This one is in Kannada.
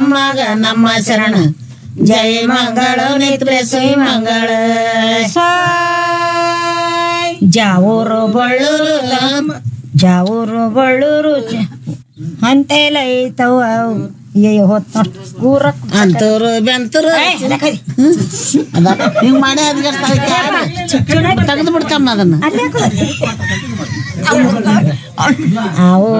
ನಮ್ಮಗ ನಮ್ಮ ಶರಣ ಜಯ ಮಂಗಳ ನಿತ್ಯ ಶ್ರೀ ಮಂಗಳ ಜಾವೂರು ಬಳ್ಳೂರು ಜಾವೂರು ಬಳ್ಳೂರು ಅಂತೇಲೈತವ ಹೊತ್ತು ಊರ ಅಂತೂರು ಬೆಂತೂರು ಹಿಂಗ್ ಮಾಡಿ ತೆಗೆದು ಬಿಡ್ತಮ್ಮ ಅದನ್ನ ಅವು